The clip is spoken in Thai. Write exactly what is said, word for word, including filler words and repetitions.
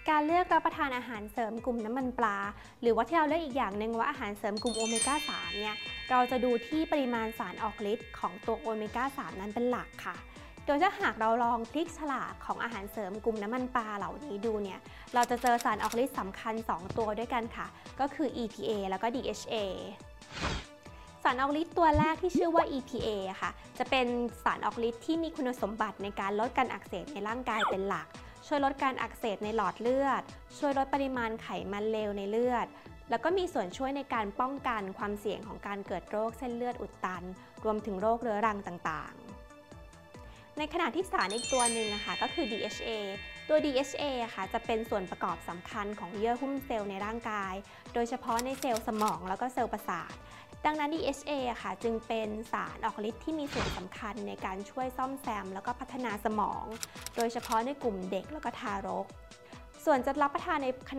การเลือกรับประทานอาหารเสริมกลุ่มน้ำมันปลาหรือว่าที่เราเรียกอีกอย่างหนึ่งว่าอาหารเสริมกลุ่มโอเมก้า สาม เนี่ยเราจะดูที่ปริมาณสารออกฤทธิ์ของตัวโอเมก้า สาม นั้นเป็นหลักค่ะโดยถ้าหากเราลองพลิกฉลากของอาหารเสริมกลุ่มน้ำมันปลาเหล่านี้ดูเนี่ยเราจะเจอสารออกฤทธิ์สำคัญสองตัวด้วยกันค่ะก็คือ อี พี เอ แล้วก็ ดี เอช เอ สารออกฤทธิ์ตัวแรกที่ชื่อว่า อี พี เอ ค่ะจะเป็นสารออกฤทธิ์ที่มีคุณสมบัติในการลดการอักเสบในร่างกายเป็นหลักช่วยลดการอักเสบในหลอดเลือดช่วยลดปริมาณไขมันเลวในเลือดแล้วก็มีส่วนช่วยในการป้องกันความเสี่ยงของการเกิดโรคเส้นเลือดอุดตันรวมถึงโรคเรื้อรังต่างๆในขณะที่สารอีกตัวหนึ่งนะคะก็คือ ดี เอช เอ ตัว ดี เอช เอ ค่ะจะเป็นส่วนประกอบสำคัญของเยื่อหุ้มเซลล์ในร่างกายโดยเฉพาะในเซลล์สมองแล้วก็เซลล์ประสาทดังนั้น ดี เอช เอ ค่ะจึงเป็นสารออกฤทธิ์ที่มีส่วนสำคัญในการช่วยซ่อมแซมแล้วก็พัฒนาสมองโดยเฉพาะในกลุ่มเด็กแล้วก็ทารกส่วนจะรับประทานในขณะ